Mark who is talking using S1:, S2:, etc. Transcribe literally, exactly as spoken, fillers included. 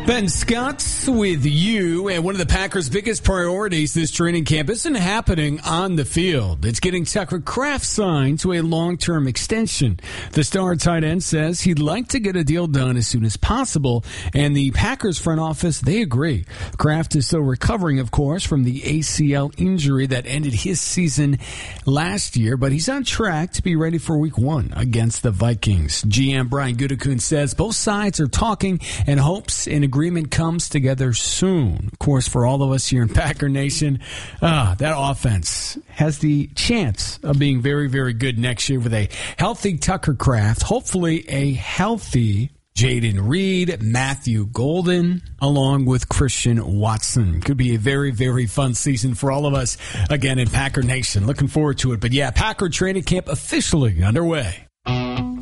S1: Ben Scott with you, and one of the Packers' biggest priorities this training camp isn't happening on the field. It's getting Tucker Kraft signed to a long-term extension. The star tight end says he'd like to get a deal done as soon as possible, and the Packers front office, they agree. Kraft is still recovering, of course, from the A C L injury that ended his season last year, but he's on track to be ready for week one against the Vikings. G M Brian Gutekunst says both sides are talking and hopes an agreement comes together soon. Of course, for all of us here in Packer Nation, uh, that offense has the chance of being very, very good next year with a healthy Tucker Kraft, hopefully a healthy Jaden Reed, Matthew Golden, along with Christian Watson. Could be a very, very fun season for all of us, again, in Packer Nation. Looking forward to it. But yeah, Packer training camp officially underway.